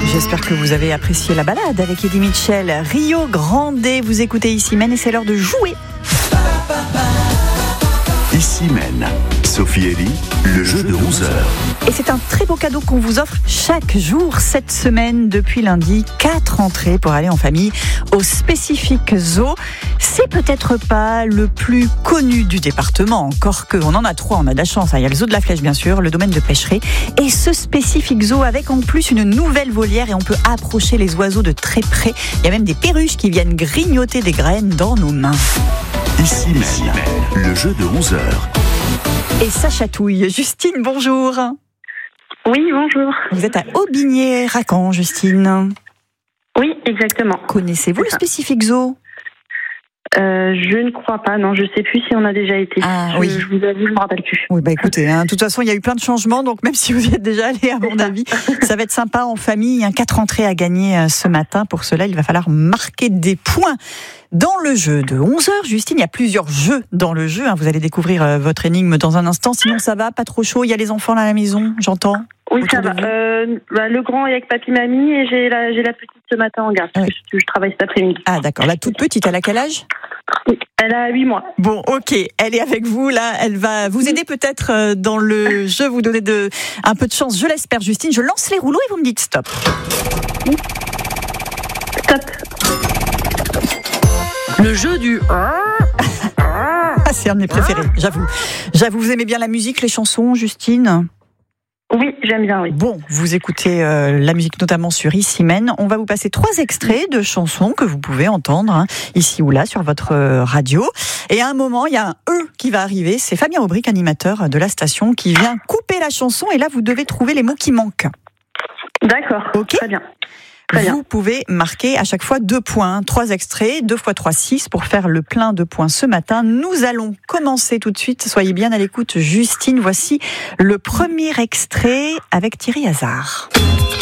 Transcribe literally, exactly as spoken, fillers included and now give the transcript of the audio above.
J'espère que vous avez apprécié la balade avec Eddie Mitchell. Rio Grande, vous écoutez Ici Mène et c'est l'heure de jouer. Ici Mène, Sophie Elie, le jeu de onze heures. Et c'est un très beau cadeau qu'on vous offre chaque jour cette semaine depuis lundi. Quatre entrées pour aller en famille au spécifique zoo. C'est peut-être pas le plus connu du département, encore qu'on en a trois, on a de la chance. Il y a le zoo de la Flèche bien sûr, le domaine de pêcherie et ce spécifique zoo avec en plus une nouvelle volière et on peut approcher les oiseaux de très près. Il y a même des perruches qui viennent grignoter des graines dans nos mains. Ici Mène, le jeu de onze heures. Et ça chatouille. Justine, bonjour. Oui, bonjour. Vous êtes à Aubigné-Racan, Justine. Oui, exactement. Connaissez-vous le spécifique zoo ? Euh, je ne crois pas, non, je ne sais plus si on a déjà été. Ah, je, oui. je vous avoue, je ne me rappelle plus. Oui, bah écoutez, hein, de toute façon, il y a eu plein de changements, donc même si vous y êtes déjà allé, à mon avis, ça va être sympa en famille. Il y a quatre entrées à gagner euh, ce matin. Pour cela, il va falloir marquer des points dans le jeu de onze heures. Justine, il y a plusieurs jeux dans le jeu. Hein. Vous allez découvrir euh, votre énigme dans un instant. Sinon, ça va, pas trop chaud. Il y a les enfants là à la maison, j'entends. Oui, ça va. Euh, bah, le grand est avec papy, mamie et j'ai la, j'ai la petite ce matin en garde. Oui. Parce que je, je travaille cet après-midi. Ah d'accord, la toute petite, elle a quel âge ? Oui, elle a huit mois. Bon, ok, elle est avec vous là, elle va vous aider peut-être dans le jeu, vous donner de, un peu de chance, je l'espère Justine. Je lance les rouleaux et vous me dites stop. Stop. Le jeu du... Ah, c'est un de mes préférés, j'avoue. J'avoue, vous aimez bien la musique, les chansons, Justine ? Oui, j'aime bien, oui. Bon, vous écoutez euh, la musique notamment sur Ici Mène. On va vous passer trois extraits de chansons que vous pouvez entendre hein, ici ou là sur votre euh, radio. Et à un moment, il y a un E qui va arriver. C'est Fabien Aubric, animateur de la station, qui vient couper la chanson. Et là, vous devez trouver les mots qui manquent. D'accord, okay. Très bien. Très vous bien. pouvez marquer à chaque fois deux points, trois extraits, deux fois trois, six pour faire le plein de points ce matin. Nous allons commencer tout de suite. Soyez bien à l'écoute, Justine. Voici le premier extrait avec Thierry Hazard.